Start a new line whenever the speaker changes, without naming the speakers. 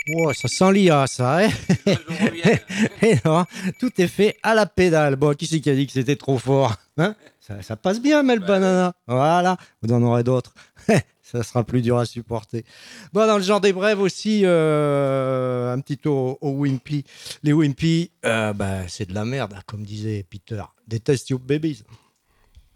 Oh, ça sent l'IA, ça, hein.
Je reviens.
Et non, tout est fait à la pédale. Bon, qui c'est qui a dit que c'était trop fort, hein? Ça passe bien, mais le
Bah oui.
banana. Voilà, vous en aurez d'autres. Ça sera plus dur à supporter. Bon, dans le genre des brèves aussi, un petit tour au Wimpy. Les Wimpy, bah, c'est de la merde, hein, comme disait Peter. Detest your babies.